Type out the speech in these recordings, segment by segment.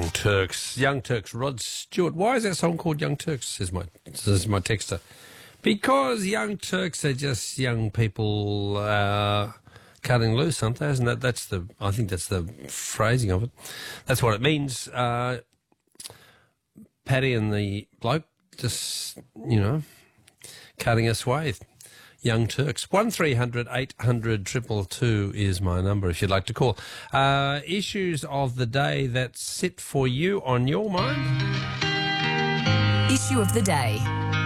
Young Turks. Young Turks, Rod Stewart. Why is that song called Young Turks, says my texter. Because Young Turks are just young people cutting loose, aren't they? Isn't that, I think that's the phrasing of it. That's what it means. Paddy and the bloke just, cutting a swathe. Young Turks. 1300 800 222 is my number if you'd like to call. Issues of the day that sit for you on your mind. Issue of the day.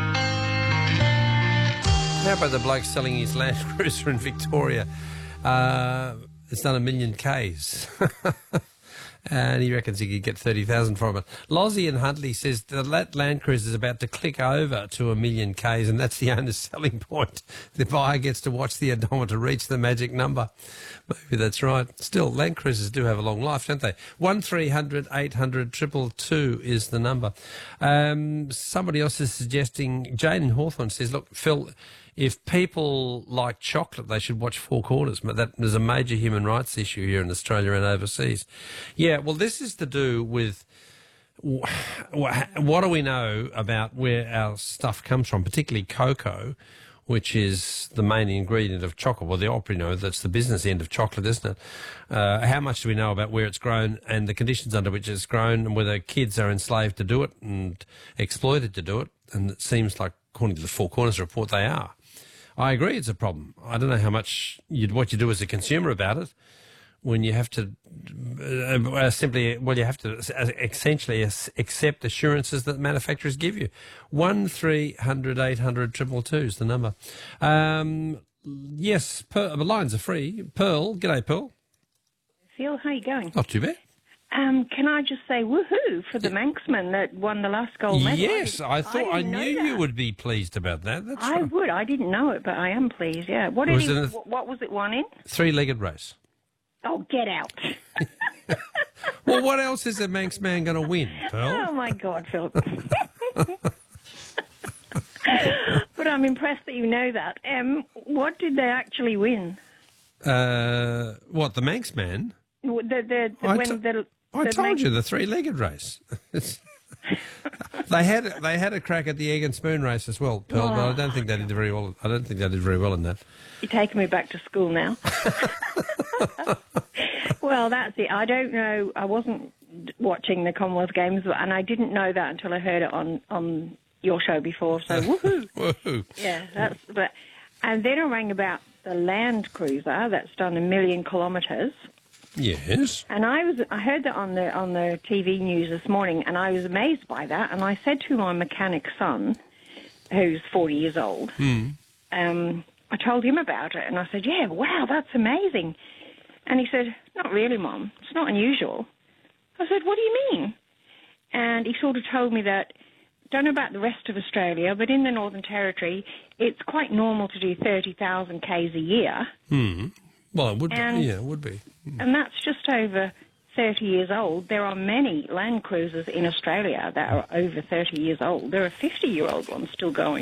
How about the bloke selling his Land Cruiser in Victoria? It's done 1 million Ks. And he reckons he could get 30,000 from it. Lozzie and Huntley says the Land Cruiser is about to click over to 1 million Ks, and that's the owner's selling point. The buyer gets to watch the odometer reach the magic number. Maybe that's right. Still, Land Cruisers do have a long life, don't they? 1300 800 222 is the number. Somebody else is suggesting, Jane in Hawthorne says, look, Phil, if people like chocolate, they should watch Four Corners. That is a major human rights issue here in Australia and overseas. Yeah, well, this is to do with what do we know about where our stuff comes from, particularly cocoa, which is the main ingredient of chocolate. Well, that's the business end of chocolate, isn't it? How much do we know about where it's grown and the conditions under which it's grown, and whether kids are enslaved to do it and exploited to do it? And it seems like, according to the Four Corners report, they are. I agree it's a problem. I don't know how much what you do as a consumer about it when you have to you have to essentially accept assurances that manufacturers give you. 1300 800 222 is the number. Yes, the lines are free. Pearl, g'day, Pearl. Phil, how you going? Not too bad. Can I just say woohoo for the Manxman that won the last gold medal? Yes, I knew you would be pleased about that. That's I right. would. I didn't know it, but I am pleased, yeah. What was it won in? Three-legged race. Oh, get out. Well, what else is a Manxman going to win, Pearl? Oh, my God, Phil. But I'm impressed that you know that. What did they actually win? What, the Manxman? I told you, the three-legged race. They had a crack at the egg and spoon race as well, Pearl, but I don't think they did very well. I don't think they did very well in that. You're taking me back to school now. Well, that's it. I don't know. I wasn't watching the Commonwealth Games, and I didn't know that until I heard it on your show before. So woohoo! Woohoo! Yeah, and then I rang about the Land Cruiser that's done 1 million kilometres. Yes. And I heard that on the TV news this morning, and I was amazed by that. And I said to my mechanic son, who's 40 years old, I told him about it, and I said, "Yeah, wow, that's amazing." And he said, "Not really, Mum. It's not unusual." I said, "What do you mean?" And he sort of told me that, don't know about the rest of Australia, but in the Northern Territory, it's quite normal to do 30,000 Ks a year. Well, it would be. Yeah, it would be. And that's just over 30 years old. There are many Land Cruisers in Australia that are over 30 years old. There are 50-year-old ones still going.